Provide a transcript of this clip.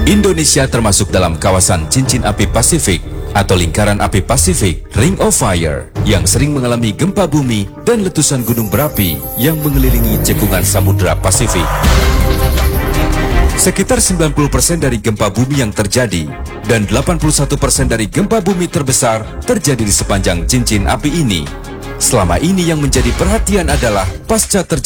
Indonesia termasuk dalam kawasan cincin api Pasifik atau lingkaran api Pasifik Ring of Fire yang sering mengalami gempa bumi dan letusan gunung berapi yang mengelilingi cekungan Samudra Pasifik. Sekitar 90% dari gempa bumi yang terjadi dan 81% dari gempa bumi terbesar terjadi di sepanjang cincin api ini. Selama ini yang menjadi perhatian adalah pasca terjadi